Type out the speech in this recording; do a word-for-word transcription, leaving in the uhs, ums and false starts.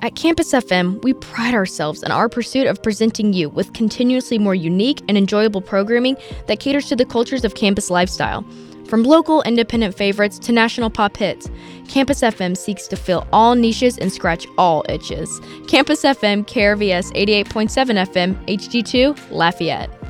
At Campus F M, we pride ourselves in our pursuit of presenting you with continuously more unique and enjoyable programming that caters to the cultures of campus lifestyle. From local independent favorites to national pop hits, Campus F M seeks to fill all niches and scratch all itches. Campus F M, K R V S eighty-eight point seven F M, H D two, Lafayette.